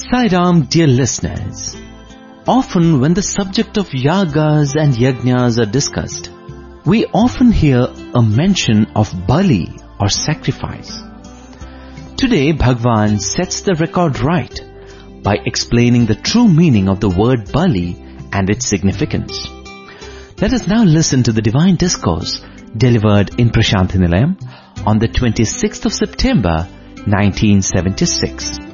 Sai Ram, dear listeners, often when the subject of yagas and yajnas are discussed, we often hear a mention of Bali or sacrifice. Today, Bhagwan sets the record right by explaining the true meaning of the word Bali and its significance. Let us now listen to the divine discourse delivered in Prashanthi Nilayam on the 26th of September, 1976.